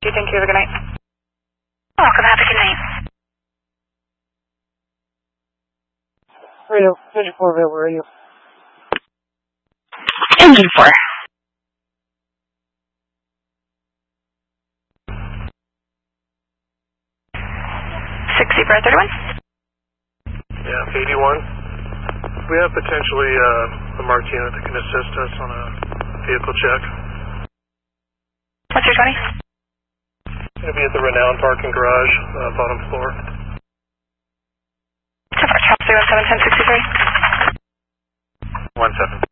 Thank you. Have a good night. Welcome. Have a good night. Radio 54, where are you? Engine 4. 60 for 31. Yeah, 81. We have potentially a marked unit that can assist us on a vehicle check. What's your 20? It's going to be at the Renown parking garage, bottom floor. So far, Charles 317 1063. 17.